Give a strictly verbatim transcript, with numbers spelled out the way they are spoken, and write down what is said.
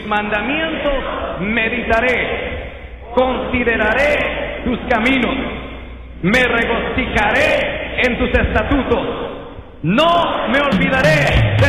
mandamientos meditaré, consideraré tus caminos, me regocijaré en tus estatutos, no me olvidaré